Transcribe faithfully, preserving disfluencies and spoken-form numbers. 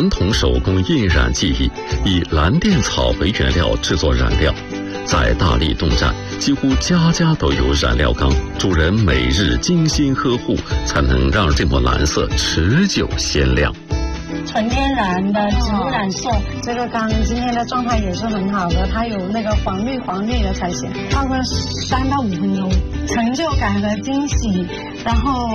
传统手工印染技艺，以蓝靛草为原料制作染料。在大力东站，几乎家家都有染料缸，主人每日精心呵护，才能让这抹蓝色持久鲜亮。 纯天然的植物染色，这个缸今天的状态也是很好的，它有那个黄绿黄绿的才行，泡个三到五分钟，成就感和惊喜，然后。